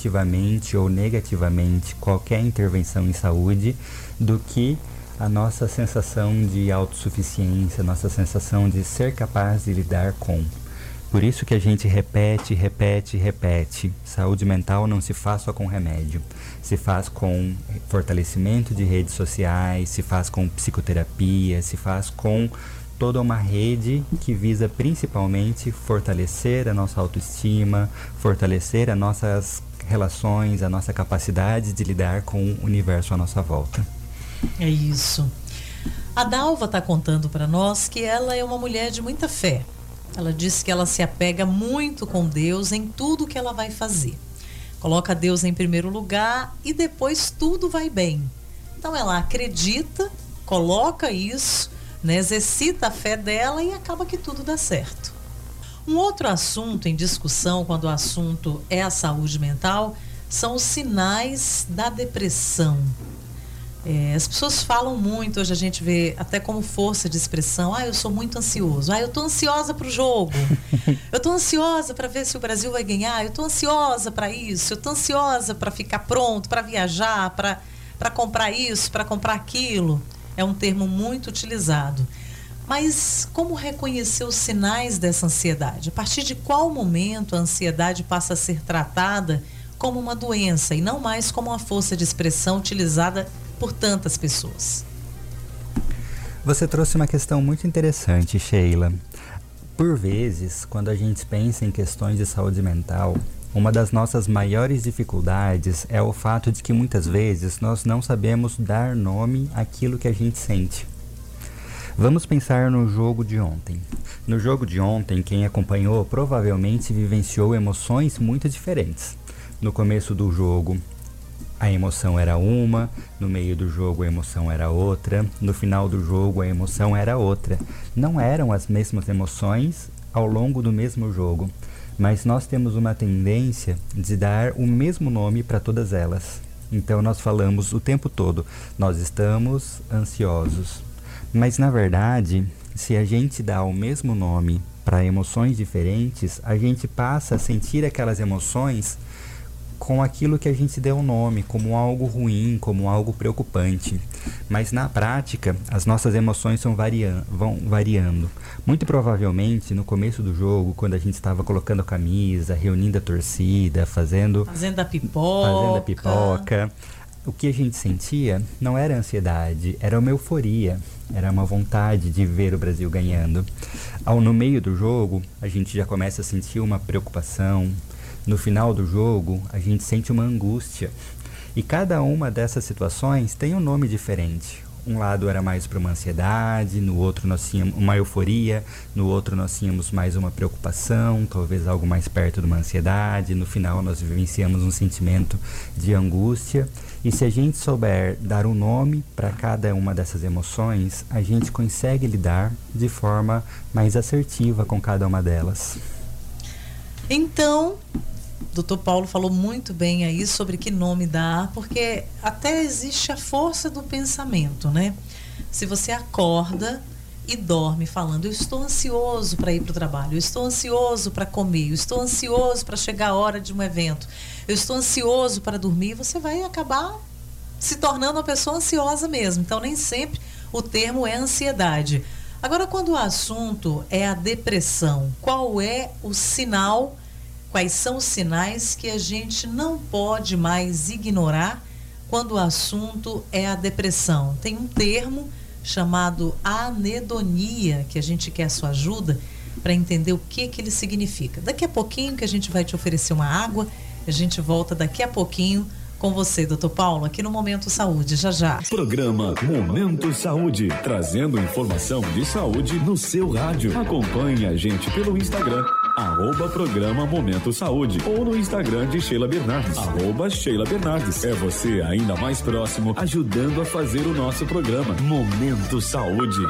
positivamente ou negativamente qualquer intervenção em saúde do que a nossa sensação de autossuficiência, a nossa sensação de ser capaz de lidar com. Por isso que a gente repete. Saúde mental não se faz só com remédio. Se faz com fortalecimento de redes sociais, se faz com psicoterapia, se faz com toda uma rede que visa principalmente fortalecer a nossa autoestima, fortalecer as nossas relações, a nossa capacidade de lidar com o universo à nossa volta. É isso. A Dalva está contando para nós que ela é uma mulher de muita fé. Ela disse que ela se apega muito com Deus em tudo que ela vai fazer. Coloca Deus em primeiro lugar e depois tudo vai bem. Então ela acredita, coloca isso, né, exercita a fé dela e acaba que tudo dá certo. Um outro assunto em discussão quando o assunto é a saúde mental são os sinais da depressão. As pessoas falam muito, hoje a gente vê até como força de expressão, eu sou muito ansioso, eu tô ansiosa pro jogo, eu tô ansiosa para ver se o Brasil vai ganhar, eu tô ansiosa para isso, eu tô ansiosa para ficar pronto, para viajar, para comprar isso, para comprar aquilo. É um termo muito utilizado. Mas como reconhecer os sinais dessa ansiedade? A partir de qual momento a ansiedade passa a ser tratada como uma doença e não mais como uma força de expressão utilizada por tantas pessoas? Você trouxe uma questão muito interessante, Sheila. Por vezes, quando a gente pensa em questões de saúde mental, uma das nossas maiores dificuldades é o fato de que muitas vezes nós não sabemos dar nome àquilo que a gente sente. Vamos pensar no jogo de ontem. No jogo de ontem, quem acompanhou provavelmente vivenciou emoções muito diferentes. No começo do jogo, a emoção era uma, no meio do jogo a emoção era outra, no final do jogo a emoção era outra. Não eram as mesmas emoções ao longo do mesmo jogo, mas nós temos uma tendência de dar o mesmo nome para todas elas. Então nós falamos o tempo todo, nós estamos ansiosos. Mas na verdade, se a gente dá o mesmo nome para emoções diferentes, a gente passa a sentir aquelas emoções com aquilo que a gente deu o nome, como algo ruim, como algo preocupante. Mas na prática, as nossas emoções vão variando. Muito provavelmente, no começo do jogo, quando a gente estava colocando a camisa, reunindo a torcida, fazendo a pipoca, o que a gente sentia não era ansiedade, era uma euforia, era uma vontade de ver o Brasil ganhando. No meio do jogo, a gente já começa a sentir uma preocupação. No final do jogo, a gente sente uma angústia. E cada uma dessas situações tem um nome diferente. Um lado era mais para uma ansiedade, no outro nós tínhamos uma euforia, no outro nós tínhamos mais uma preocupação, talvez algo mais perto de uma ansiedade. No final nós vivenciamos um sentimento de angústia. E se a gente souber dar um nome para cada uma dessas emoções, a gente consegue lidar de forma mais assertiva com cada uma delas. Então, Dr. Paulo falou muito bem aí sobre que nome dar, porque até existe a força do pensamento, né? Se você acorda e dorme falando, eu estou ansioso para ir para o trabalho, eu estou ansioso para comer, eu estou ansioso para chegar a hora de um evento, eu estou ansioso para dormir, você vai acabar se tornando uma pessoa ansiosa mesmo. Então, nem sempre o termo é ansiedade. Agora, quando o assunto é a depressão, qual é o sinal? Quais são os sinais que a gente não pode mais ignorar quando o assunto é a depressão? Tem um termo chamado anedonia, que a gente quer a sua ajuda para entender o que ele significa. Daqui a pouquinho que a gente vai te oferecer uma água, a gente volta daqui a pouquinho com você, Dr. Paulo, aqui no Momento Saúde, já já. Programa Momento Saúde, trazendo informação de saúde no seu rádio. Acompanhe a gente pelo Instagram, @programa Momento Saúde, ou no Instagram de Sheila Bernardes, @Sheila Bernardes. É você ainda mais próximo, ajudando a fazer o nosso programa Momento Saúde.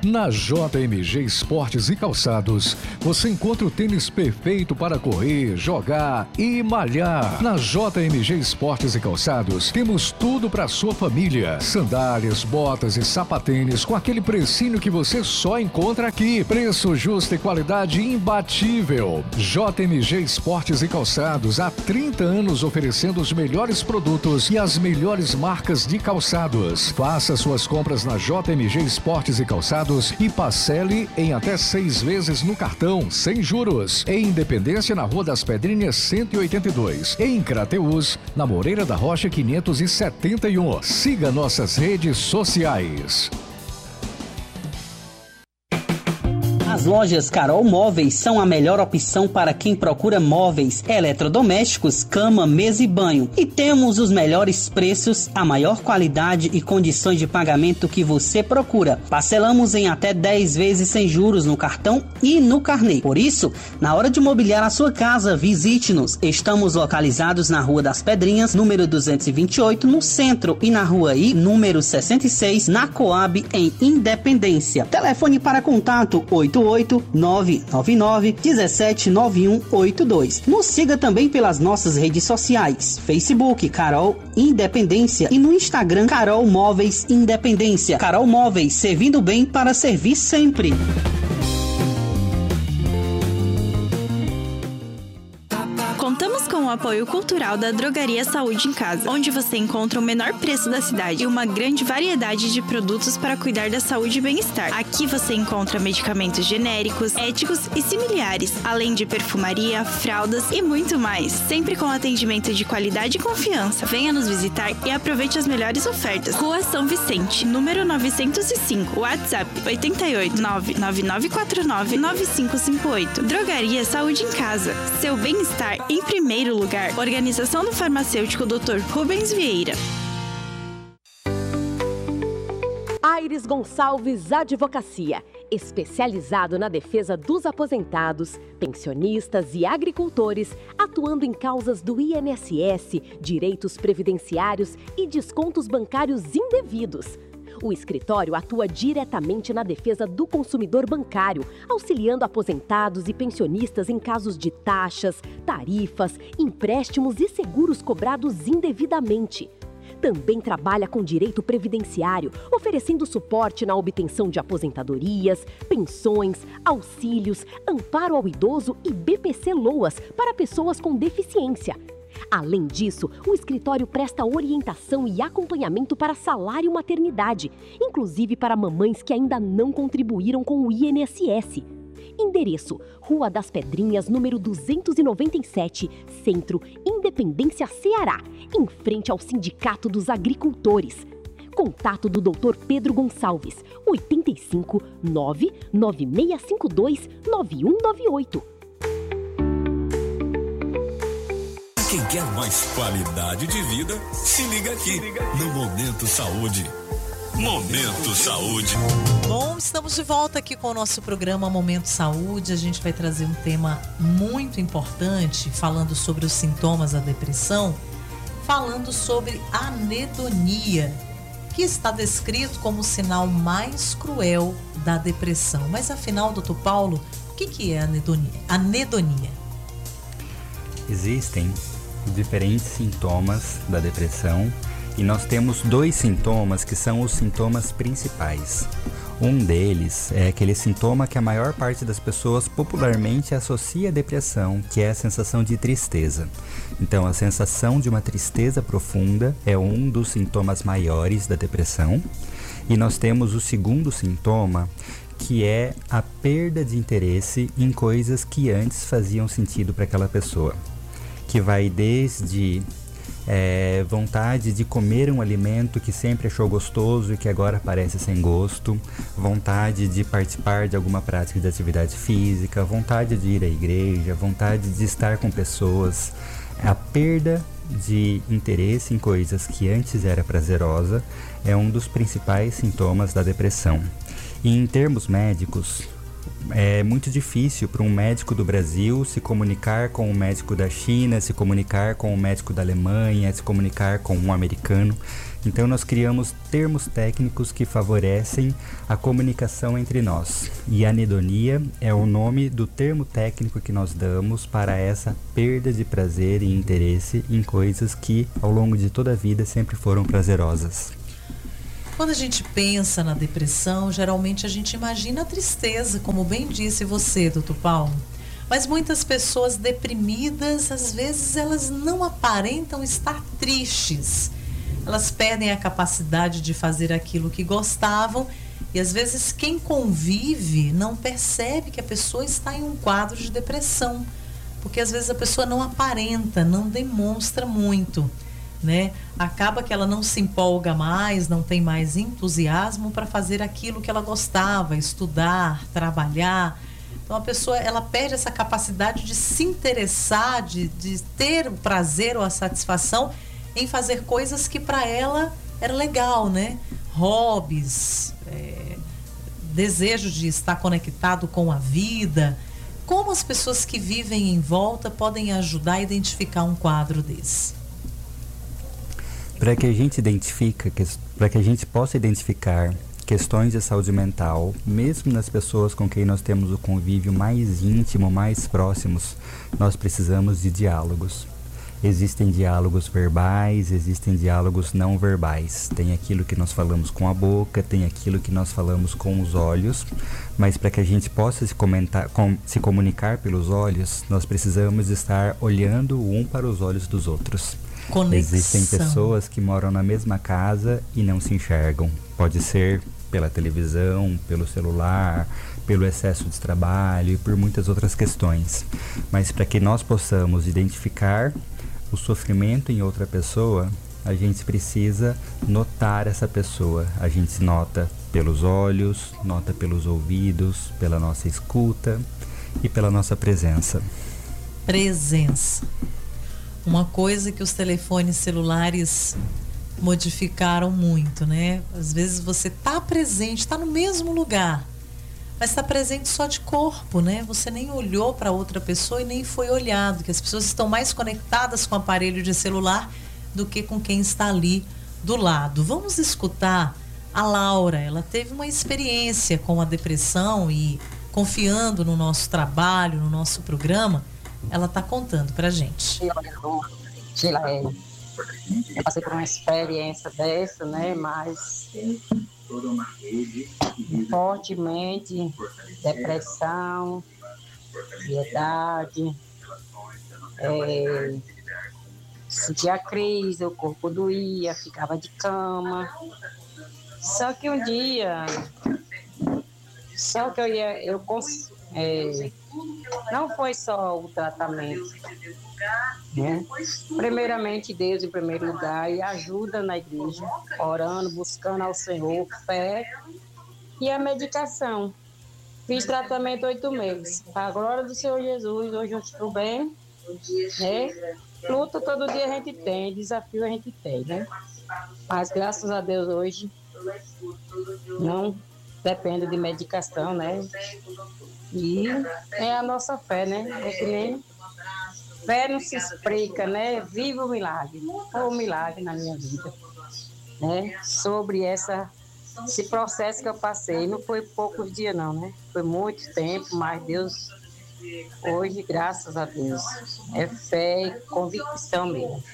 Na JMG Esportes e Calçados, você encontra o tênis perfeito para correr, jogar e malhar. Na JMG Esportes e Calçados, temos tudo para sua família. Sandálias, botas e sapatênis com aquele precinho que você só encontra aqui. Preço justo e qualidade imbatível. JMG Esportes e Calçados, há 30 anos oferecendo os melhores produtos e as melhores marcas de calçados. Faça suas compras na JMG Esportes e Calçados e parcele em até 6 vezes no cartão, sem juros. Em Independência, na Rua das Pedrinhas 182. Em Crateús, na Moreira da Rocha 571. Siga nossas redes sociais. As lojas Carol Móveis são a melhor opção para quem procura móveis, eletrodomésticos, cama, mesa e banho. E temos os melhores preços, a maior qualidade e condições de pagamento que você procura. Parcelamos em até 10 vezes sem juros no cartão e no carnê. Por isso, na hora de mobiliar a sua casa, visite-nos. Estamos localizados na Rua das Pedrinhas, número 228, no centro, e na Rua I, número 66, na Coab, em Independência. Telefone para contato 88999179182. Nos siga também pelas nossas redes sociais, Facebook Carol Independência e no Instagram Carol Móveis Independência. Carol Móveis, servindo bem para servir sempre. Contamos com o apoio cultural da Drogaria Saúde em Casa, onde você encontra o menor preço da cidade e uma grande variedade de produtos para cuidar da saúde e bem-estar. Aqui você encontra medicamentos genéricos, éticos e similares, além de perfumaria, fraldas e muito mais. Sempre com atendimento de qualidade e confiança. Venha nos visitar e aproveite as melhores ofertas. Rua São Vicente, número 905, WhatsApp 88999499558. Drogaria Saúde em Casa. Seu bem-estar em primeiro lugar. Organização do farmacêutico Dr. Rubens Vieira. Aires Gonçalves Advocacia, especializado na defesa dos aposentados, pensionistas e agricultores, atuando em causas do INSS, direitos previdenciários e descontos bancários indevidos. O escritório atua diretamente na defesa do consumidor bancário, auxiliando aposentados e pensionistas em casos de taxas, tarifas, empréstimos e seguros cobrados indevidamente. Também trabalha com direito previdenciário, oferecendo suporte na obtenção de aposentadorias, pensões, auxílios, amparo ao idoso e BPC-LOAS para pessoas com deficiência. Além disso, o escritório presta orientação e acompanhamento para salário e maternidade, inclusive para mamães que ainda não contribuíram com o INSS. Endereço: Rua das Pedrinhas, número 297, Centro, Independência, Ceará, em frente ao Sindicato dos Agricultores. Contato do Dr. Pedro Gonçalves, 85 99652 9198. Quem quer mais qualidade de vida, se liga aqui no Momento Saúde. Momento Saúde. Bom, estamos de volta aqui com o nosso programa Momento Saúde. A gente vai trazer um tema muito importante, falando sobre os sintomas da depressão, falando sobre a anedonia, que está descrito como o sinal mais cruel da depressão. Mas afinal, doutor Paulo, o que é a anedonia? Existem diferentes sintomas da depressão e nós temos 2 sintomas que são os sintomas principais. Um deles é aquele sintoma que a maior parte das pessoas popularmente associa à depressão, que é a sensação de tristeza. Então, a sensação de uma tristeza profunda é um dos sintomas maiores da depressão. E nós temos o segundo sintoma, que é a perda de interesse em coisas que antes faziam sentido para aquela pessoa, que vai desde vontade de comer um alimento que sempre achou gostoso e que agora parece sem gosto, vontade de participar de alguma prática de atividade física, vontade de ir à igreja, vontade de estar com pessoas. A perda de interesse em coisas que antes era prazerosa é um dos principais sintomas da depressão. E em termos médicos, É muito difícil para um médico do Brasil se comunicar com um médico da China, se comunicar com um médico da Alemanha, se comunicar com um americano. Então nós criamos termos técnicos que favorecem a comunicação entre nós. E anedonia é o nome do termo técnico que nós damos para essa perda de prazer e interesse em coisas que ao longo de toda a vida sempre foram prazerosas. Quando a gente pensa na depressão, geralmente a gente imagina a tristeza, como bem disse você, doutor Paulo. Mas muitas pessoas deprimidas, às vezes elas não aparentam estar tristes. Elas perdem a capacidade de fazer aquilo que gostavam e às vezes quem convive não percebe que a pessoa está em um quadro de depressão, porque às vezes a pessoa não aparenta, não demonstra muito, né? Acaba que ela não se empolga mais, não tem mais entusiasmo para fazer aquilo que ela gostava, estudar, trabalhar. Então a pessoa, ela perde essa capacidade de se interessar, de ter o prazer ou a satisfação em fazer coisas que para ela era legal, né? Hobbies, desejo de estar conectado com a vida. Como as pessoas que vivem em volta podem ajudar a identificar um quadro desse? Para que a gente possa identificar questões de saúde mental, mesmo nas pessoas com quem nós temos o convívio mais íntimo, mais próximos, nós precisamos de diálogos. Existem diálogos verbais, existem diálogos não verbais. Tem aquilo que nós falamos com a boca, tem aquilo que nós falamos com os olhos. Mas para que a gente possa se comunicar pelos olhos, nós precisamos estar olhando um para os olhos dos outros. Conexão. Existem pessoas que moram na mesma casa e não se enxergam. Pode ser pela televisão, pelo celular, pelo excesso de trabalho e por muitas outras questões. Mas para que nós possamos identificar o sofrimento em outra pessoa, a gente precisa notar essa pessoa. A gente nota pelos olhos, nota pelos ouvidos, pela nossa escuta e pela nossa presença. Presença. Uma coisa que os telefones celulares modificaram muito, né? Às vezes você está presente, está no mesmo lugar, mas está presente só de corpo, né? Você nem olhou para outra pessoa e nem foi olhado, que as pessoas estão mais conectadas com o aparelho de celular do que com quem está ali do lado. Vamos escutar a Laura. Ela teve uma experiência com a depressão e, confiando no nosso trabalho, no nosso programa, ela está contando pra gente. Sheila, eu passei por uma experiência dessa, né? Mas fortemente, depressão, ansiedade, sentia crise, o corpo doía, ficava de cama. Só que um dia, não foi só o tratamento, né? Primeiramente Deus em primeiro lugar e ajuda na igreja, orando, buscando ao Senhor, fé e a medicação. Fiz tratamento 8 meses. Para a glória do Senhor Jesus, hoje eu estou bem, né? Luta todo dia a gente tem, desafio a gente tem, né? Mas graças a Deus hoje não depende de medicação, né? E é a nossa fé, né? É que nem fé não se explica, né? Viva o milagre. Foi um milagre na minha vida, né? Sobre esse processo que eu passei. Não foi poucos dias, não, né? Foi muito tempo, mas Deus, hoje, graças a Deus, é fé e convicção mesmo.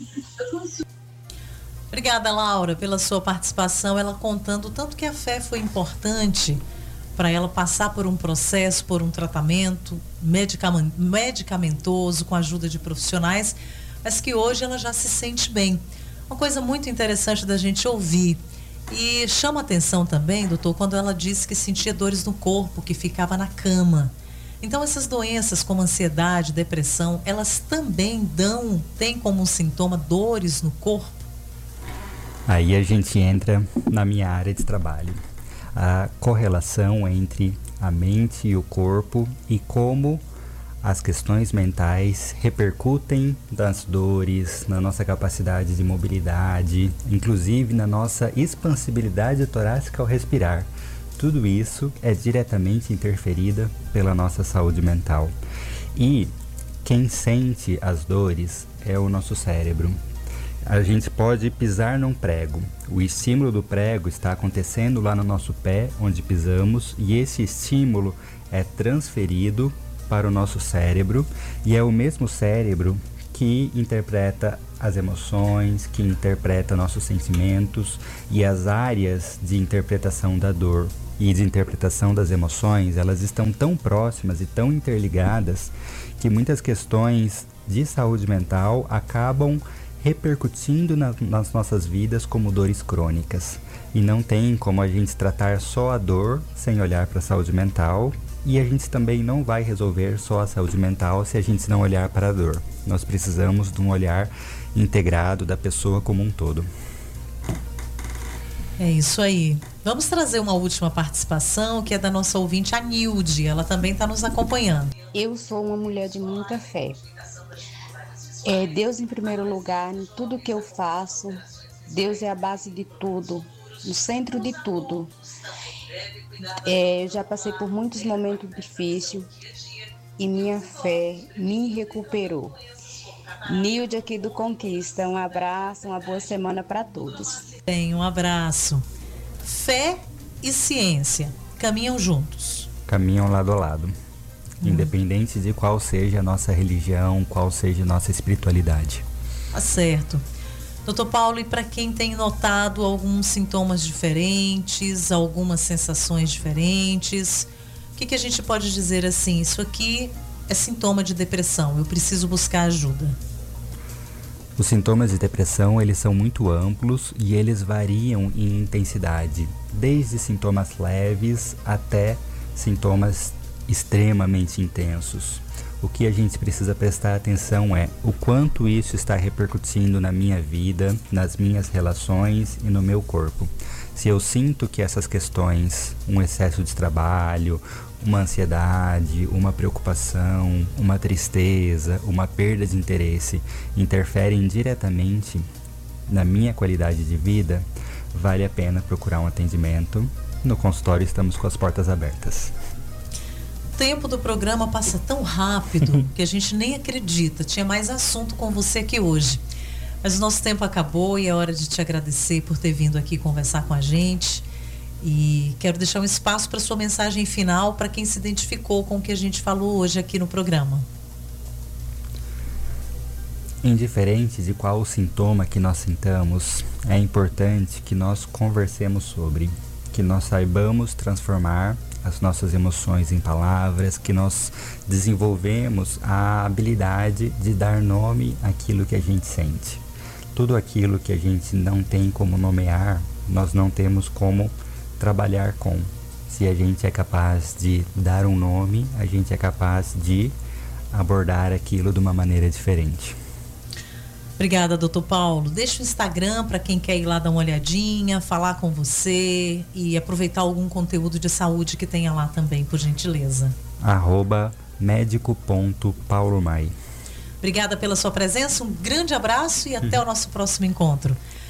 Obrigada, Laura, pela sua participação. Ela contando o tanto que a fé foi importante para ela passar por um processo, por um tratamento medicamentoso, com a ajuda de profissionais, mas que hoje ela já se sente bem. Uma coisa muito interessante da gente ouvir. E chama atenção também, doutor, quando ela disse que sentia dores no corpo, que ficava na cama. Então essas doenças como ansiedade, depressão, elas também têm como um sintoma dores no corpo? Aí a gente entra na minha área de trabalho. A correlação entre a mente e o corpo e como as questões mentais repercutem nas dores, na nossa capacidade de mobilidade, inclusive na nossa expansibilidade torácica ao respirar. tudo isso é diretamente interferida pela nossa saúde mental. E quem sente as dores é o nosso cérebro. A gente pode pisar num prego. O estímulo do prego está acontecendo lá no nosso pé, onde pisamos, e esse estímulo é transferido para o nosso cérebro, e é o mesmo cérebro que interpreta as emoções, que interpreta nossos sentimentos, e as áreas de interpretação da dor e de interpretação das emoções, elas estão tão próximas e tão interligadas que muitas questões de saúde mental acabam repercutindo nas nossas vidas como dores crônicas. E não tem como a gente tratar só a dor sem olhar para a saúde mental, e a gente também não vai resolver só a saúde mental se a gente não olhar para a dor. Nós precisamos de um olhar integrado da pessoa como um todo. É isso aí. Vamos trazer uma última participação, que é da nossa ouvinte, a Nilde. Ela também está nos acompanhando. Eu sou uma mulher de muita fé. Deus em primeiro lugar, em tudo que eu faço. Deus é a base de tudo, o centro de tudo. Eu já passei por muitos momentos difíceis e minha fé me recuperou. Nilde aqui do Conquista, um abraço, uma boa semana para todos. Um abraço. Fé e ciência caminham juntos. Caminham lado a lado. Independente de qual seja a nossa religião, qual seja a nossa espiritualidade. Tá certo. Doutor Paulo, e para quem tem notado alguns sintomas diferentes, algumas sensações diferentes, o que a gente pode dizer assim? Isso aqui é sintoma de depressão, eu preciso buscar ajuda. Os sintomas de depressão, eles são muito amplos e eles variam em intensidade, desde sintomas leves até sintomas extremamente intensos. O que a gente precisa prestar atenção é o quanto isso está repercutindo na minha vida, nas minhas relações e no meu corpo. Se eu sinto que essas questões, um excesso de trabalho, uma ansiedade, uma preocupação, uma tristeza, uma perda de interesse, interferem diretamente na minha qualidade de vida, vale a pena procurar um atendimento. No consultório estamos com as portas abertas. O tempo do programa passa tão rápido que a gente nem acredita. Tinha mais assunto com você aqui hoje. Mas o nosso tempo acabou e é hora de te agradecer por ter vindo aqui conversar com a gente. E quero deixar um espaço para sua mensagem final para quem se identificou com o que a gente falou hoje aqui no programa. Indiferente de qual o sintoma que nós sintamos, é importante que nós conversemos sobre, que nós saibamos transformar as nossas emoções em palavras, que nós desenvolvemos a habilidade de dar nome àquilo que a gente sente. Tudo aquilo que a gente não tem como nomear, nós não temos como trabalhar com. Se a gente é capaz de dar um nome, a gente é capaz de abordar aquilo de uma maneira diferente. Obrigada, doutor Paulo. Deixa o Instagram para quem quer ir lá dar uma olhadinha, falar com você e aproveitar algum conteúdo de saúde que tenha lá também, por gentileza. @médico.paulomai. Obrigada pela sua presença, um grande abraço e até o nosso próximo encontro.